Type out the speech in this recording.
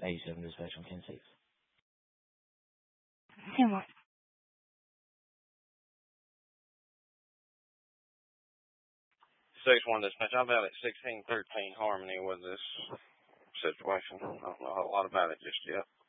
87 dispatch on 10-6. 10-1. 6-1 dispatch. I'm out at 1613 Harmony with this situation. I don't know a lot about it just yet.